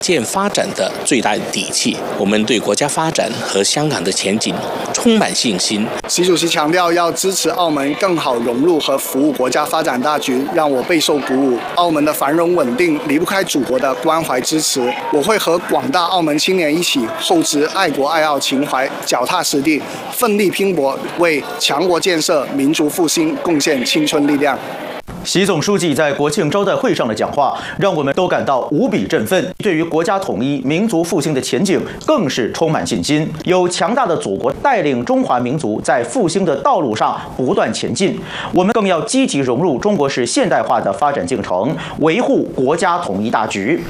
建发展的最大底气。我们对国家发展和香港的前景充满信心。 习主席强调要支持澳门更好融入和服务国家发展大局，让我备受鼓舞。澳门的繁荣稳定离不开祖国的关怀支持，我会和广大澳门青年一起厚植爱国爱澳情怀，脚踏实地，奋力拼搏，为强国建设、民族复兴贡献青春力量。 习总书记在国庆招待会上的讲话，让我们都感到无比振奋，对于国家统一、民族复兴的前景更是充满信心。有强大的祖国带领中华民族在复兴的道路上不断前进，我们更要积极融入中国式现代化的发展进程，维护国家统一大局。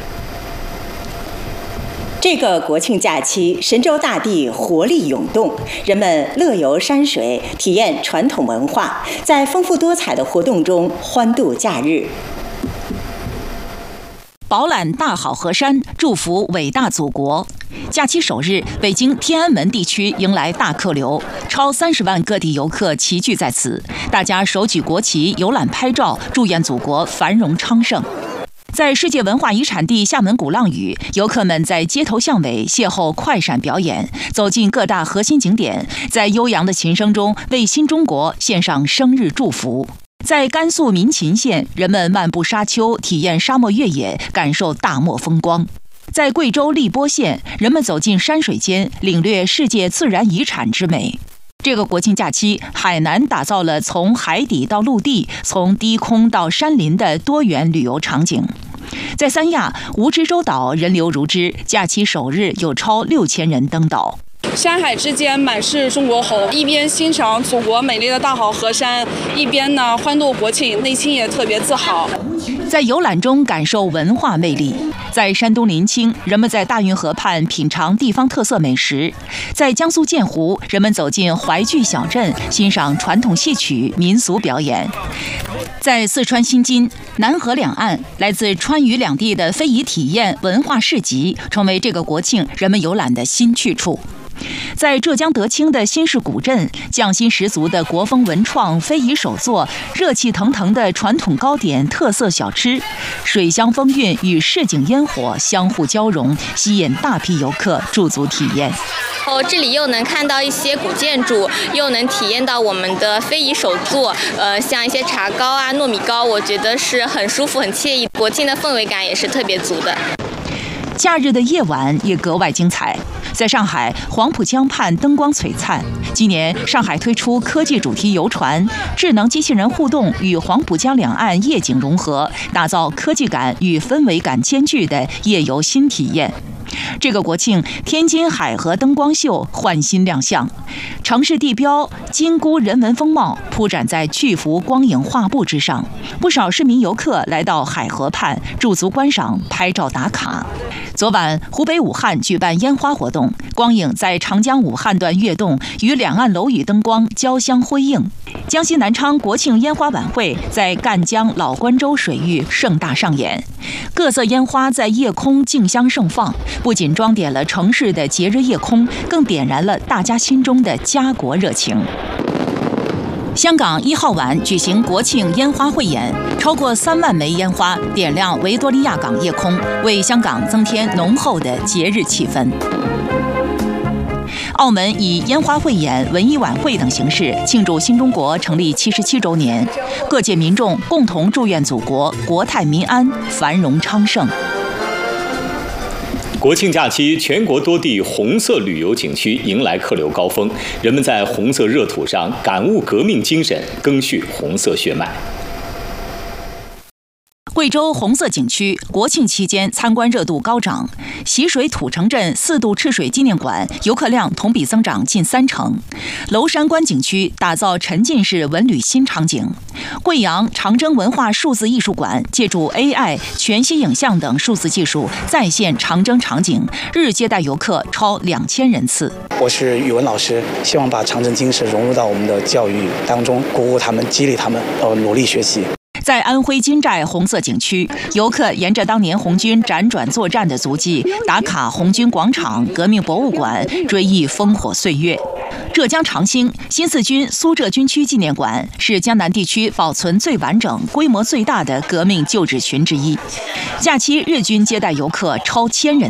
这个国庆假期，神州大地活力涌动，人们乐游山水，体验传统文化，在丰富多彩的活动中欢度假日。 饱览大好河山，祝福伟大祖国。假期首日，北京天安门地区迎来大客流，超30万各地游客齐聚在此，大家手举国旗游览拍照，祝愿祖国繁荣昌盛。在世界文化遗产地厦门鼓浪屿，游客们在街头巷尾邂逅快闪表演，走进各大核心景点，在悠扬的琴声中为新中国献上生日祝福。在甘肃民勤县，人们漫步沙丘，体验沙漠越野，感受大漠风光。在贵州荔波县，人们走进山水间，领略世界自然遗产之美。这个国庆假期，海南打造了从海底到陆地、从低空到山林的多元旅游场景。在三亚蜈支洲岛人流如织，假期首日有超6000人登岛。 山海之间满是中国红，一边欣赏祖国美丽的大好河山，一边呢欢度国庆，内心也特别自豪。 在游览中感受文化魅力。在山东临清，人们在大运河畔品尝地方特色美食；在江苏建湖，人们走进淮剧小镇，欣赏传统戏曲、民俗表演；在四川新津、南河两岸，来自川渝两地的非遗体验文化市集，成为这个国庆人们游览的新去处。在浙江德清的新市古镇，匠心十足的国风文创、非遗手作，热气腾腾的传统糕点、特色小吃，水乡风韵与市井烟火相互交融，吸引大批游客驻足体验。 这里又能看到一些古建筑，又能体验到我们的非遗手作，像一些茶糕啊、糯米糕，我觉得是很舒服、很惬意。国庆的氛围感也是特别足的。 假日的夜晚也格外精彩。在上海黄浦江畔灯光璀璨，今年上海推出科技主题游船，智能机器人互动与黄浦江两岸夜景融合，打造科技感与氛围感兼具的夜游新体验。这个国庆，天津海河灯光秀焕新亮相，城市地标金姑人文风貌铺展在巨幅光影画布之上，不少市民游客来到海河畔驻足观赏、拍照打卡。昨晚，湖北武汉举办烟花活动，光影在长江武汉段跃动，与两岸楼宇灯光交相辉映。江西南昌国庆烟花晚会在赣江老关州水域盛大上演，各色烟花在夜空竞相盛放，不仅装点了城市的节日夜空，更点燃了大家心中的家国热情。香港1号晚举行国庆烟花汇演，超过3万枚烟花点亮维多利亚港夜空，为香港增添浓厚的节日气氛。澳门以烟花汇演、文艺晚会等形式庆祝新中国成立77周年，各界民众共同祝愿祖国国泰民安、繁荣昌盛。 国庆假期，全国多地红色旅游景区迎来客流高峰，人们在红色热土上感悟革命精神，赓续红色血脉。 贵州红色景区国庆期间参观热度高涨，习水土城镇4度赤水纪念馆游客量同比增长近30%。娄山关景区打造沉浸式文旅新场景。贵阳长征文化数字艺术馆借助 AI、全息影像等数字技术再现长征场景，日接待游客超2000人次。 我是语文老师，希望把长征精神融入到我们的教育当中，鼓舞他们，激励他们，努力学习。 在安徽金寨红色景区，游客沿着当年红军辗转作战的足迹，打卡红军广场、革命博物馆，追忆烽火岁月。 浙江长兴新四军苏浙军区纪念馆是江南地区保存最完整、规模最大的革命旧址群之一。假期日均接待游客超1000人。